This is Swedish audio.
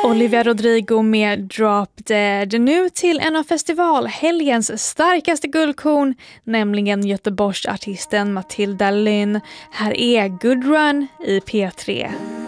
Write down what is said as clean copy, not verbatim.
Olivia Rodrigo med Drop Dead. Nu till en av festivalhelgens starkaste guldkorn, nämligen Göteborgsartisten Matilda Lynn. Här är Good Run i P3.